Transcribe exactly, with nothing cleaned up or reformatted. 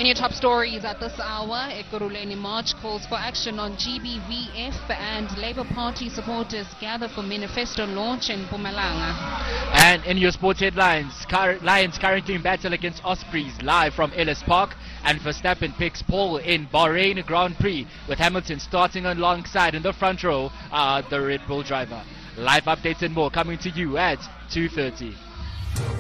In your top stories at this hour, Ekurhuleni March calls for action on G B V F and Labour Party supporters gather for manifesto launch in Mpumalanga. And in your sports headlines, Car Lions currently in battle against Ospreys live from Ellis Park, and Verstappen picks pole in Bahrain Grand Prix with Hamilton starting alongside in the front row, uh, the Red Bull driver. Live updates and more coming to you at two thirty.